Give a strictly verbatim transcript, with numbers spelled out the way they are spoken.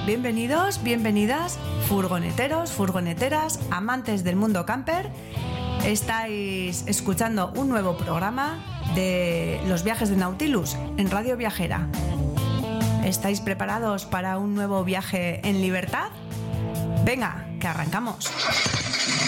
bienvenidos, bienvenidas, furgoneteros, furgoneteras, amantes del mundo camper. Estáis escuchando un nuevo programa de los viajes de Nautilus en Radio Viajera. ¿Estáis preparados para un nuevo viaje en libertad? Venga, que arrancamos.